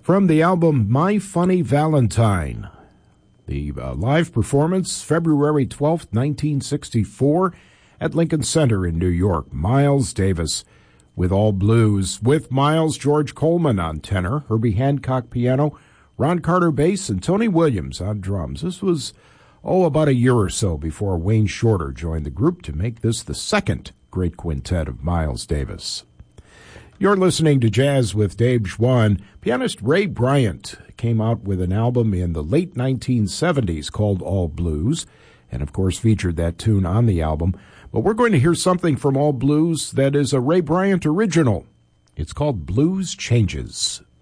from the album My Funny Valentine. The live performance, February 12th, 1964, at Lincoln Center in New York. Miles Davis with All Blues. With Miles, George Coleman on tenor, Herbie Hancock piano, Ron Carter bass, and Tony Williams on drums. This was, about a year or so before Wayne Shorter joined the group to make this the second great quintet of Miles Davis. You're listening to Jazz with Dave Schwann. Pianist Ray Bryant came out with an album in the late 1970s called All Blues, and of course featured that tune on the album. But we're going to hear something from All Blues that is a Ray Bryant original. It's called Blues Changes.